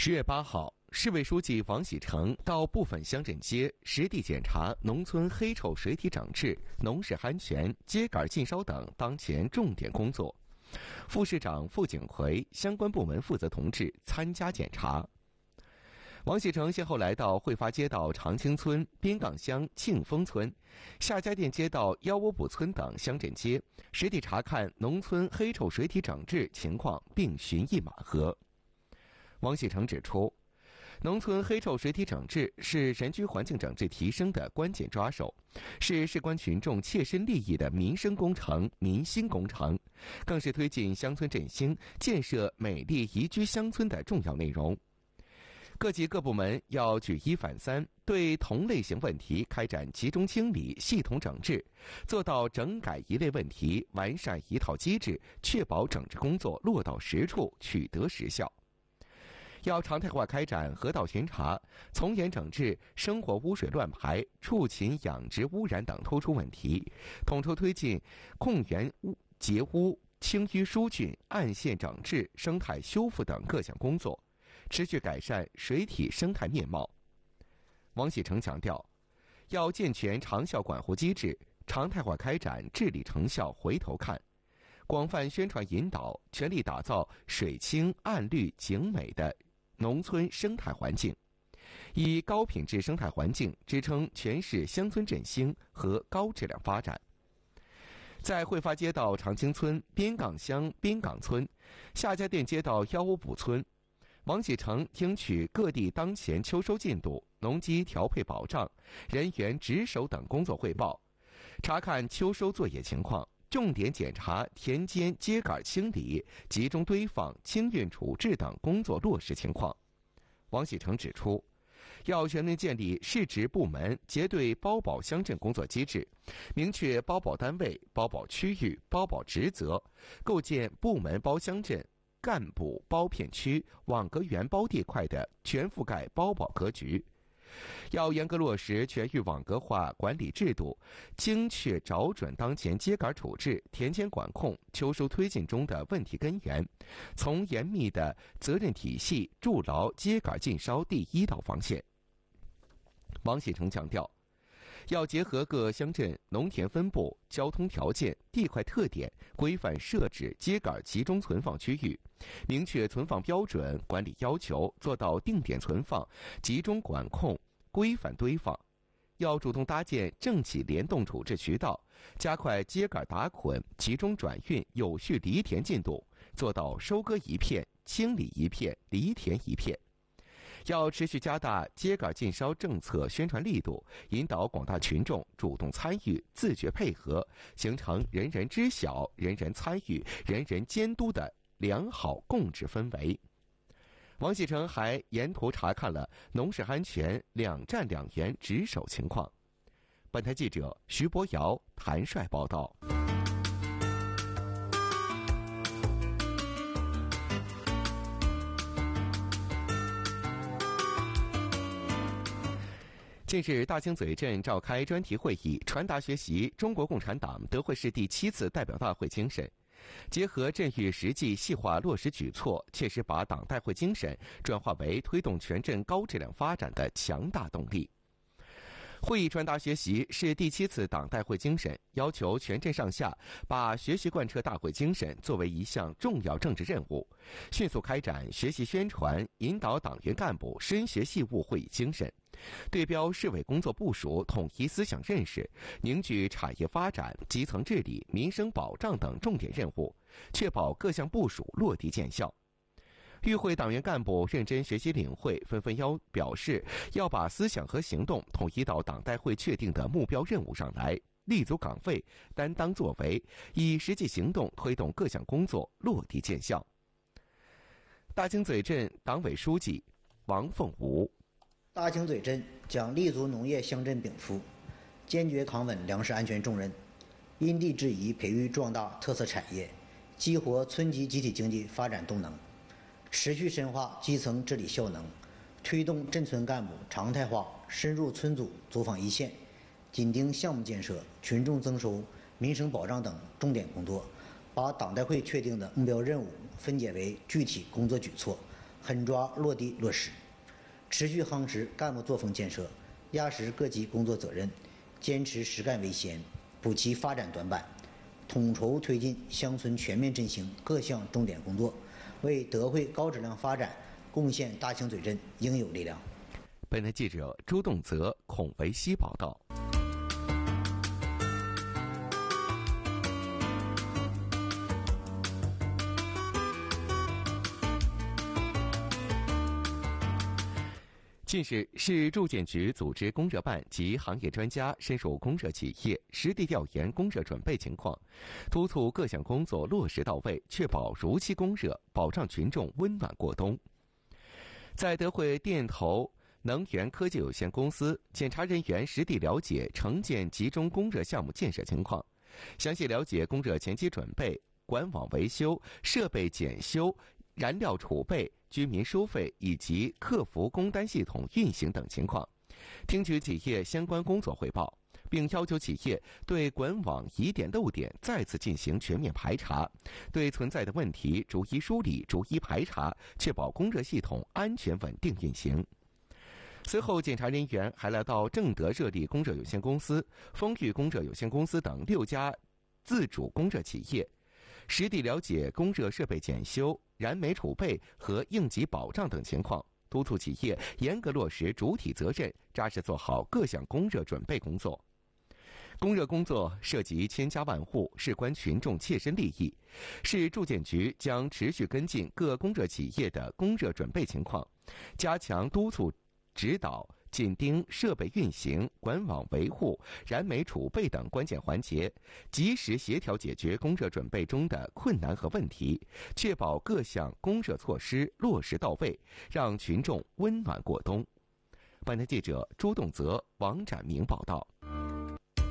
10月8号，市委书记王喜成到部分乡镇街实地检查农村黑臭水体整治、农事安全、秸秆禁烧等当前重点工作。副市长傅景奎、相关部门负责同志参加检查。王喜成先后来到汇发街道长青村、滨岗乡庆丰村、夏家店街道腰窝堡村等乡镇街，实地查看农村黑臭水体整治情况，并巡弋马核。王喜成指出，农村黑臭水体整治是人居环境整治提升的关键抓手，是事关群众切身利益的民生工程、民心工程，更是推进乡村振兴、建设美丽宜居乡村的重要内容。各级各部门要举一反三，对同类型问题开展集中清理、系统整治，做到整改一类问题，完善一套机制，确保整治工作落到实处，取得实效。要常态化开展河道巡查，从严整治生活污水乱排、畜禽养殖污染等突出问题，统筹推进控源截污、清淤疏浚、岸线整治、生态修复等各项工作，持续改善水体生态面貌。王喜成强调，要健全长效管护机制，常态化开展治理成效回头看，广泛宣传引导，全力打造水清岸绿景美的农村生态环境，以高品质生态环境支撑全市乡村振兴和高质量发展。在汇发街道长青村、滨岗乡滨岗村、夏家店街道腰窝堡村，王喜成听取各地当前秋收进度、农机调配保障、人员值守等工作汇报，查看秋收作业情况，重点检查田间秸秆清理、集中堆放、清运处置等工作落实情况。王喜成指出，要全面建立市直部门结对包保乡镇工作机制，明确包保单位、包保区域、包保职责，构建部门包乡镇、干部包片区、网格员包地块的全覆盖包保格局。要严格落实全域网格化管理制度，精确找准当前秸秆处置、田间管控、秋收推进中的问题根源，从严密的责任体系筑牢秸秆禁烧第一道防线。王喜成强调，要结合各乡镇农田分布、交通条件、地块特点，规范设置秸秆集中存放区域，明确存放标准、管理要求，做到定点存放、集中管控、规范堆放。要主动搭建政企联动处置渠道，加快秸秆打捆、集中转运、有序犁田进度，做到收割一片、清理一片、犁田一片。要持续加大秸秆禁烧政策宣传力度，引导广大群众主动参与、自觉配合，形成人人知晓、人人参与、人人监督的良好共治氛围。王喜成还沿途查看了农事安全两站两员值守情况。本台记者徐博瑶、谭帅报道。近日，大清嘴镇召开专题会议，传达学习中国共产党德惠市第7次代表大会精神，结合镇域实际细化落实举措，切实把党代会精神转化为推动全镇高质量发展的强大动力。会议传达学习是第7次党代会精神，要求全镇上下把学习贯彻大会精神作为一项重要政治任务，迅速开展学习宣传，引导党员干部深学细悟会议精神，对标市委工作部署统一思想认识，凝聚产业发展、基层治理、民生保障等重点任务，确保各项部署落地见效。与会党员干部认真学习领会，纷纷表示要把思想和行动统一到党代会确定的目标任务上来，立足岗位，担当作为，以实际行动推动各项工作落地见效。大清嘴镇党委书记王凤武： 大清嘴镇将立足农业乡镇禀赋，坚决扛稳粮食安全重任，因地制宜培育壮大特色产业，激活村级集体经济发展动能，持续深化基层治理效能，推动镇村干部常态化深入村组走访一线，紧盯项目建设、群众增收、民生保障等重点工作，把党代会确定的目标任务分解为具体工作举措， 狠抓落地落实，持续夯实干部作风建设，压实各级工作责任，坚持实干为先，补齐发展短板，统筹推进乡村全面振兴各项重点工作，为德惠高质量发展贡献大清水镇应有力量。 本台记者朱栋泽、孔维熙报道。近日，市住建局组织供热办及行业专家深入供热企业，实地调研供热准备情况，督促各项工作落实到位，确保如期供热，保障群众温暖过冬。在德惠电投能源科技有限公司，检查人员实地了解城建集中供热项目建设情况，详细了解供热前期准备、管网维修、设备检修、燃料储备、居民收费以及客服工单系统运行等情况，听取企业相关工作汇报，并要求企业对管网疑点漏点再次进行全面排查，对存在的问题逐一梳理、逐一排查，确保供热系统安全稳定运行。随后，检查人员还来到正德热力供热有限公司、丰裕供热有限公司等6家自主供热企业，实地了解供热设备检修、燃煤储备和应急保障等情况，督促企业严格落实主体责任，扎实做好各项供热准备工作。供热工作涉及千家万户，事关群众切身利益，市住建局将持续跟进各供热企业的供热准备情况，加强督促指导，紧盯设备运行、管网维护、燃煤储备等关键环节，及时协调解决供热准备中的困难和问题，确保各项供热措施落实到位，让群众温暖过冬。本台记者朱栋泽、王展明报道。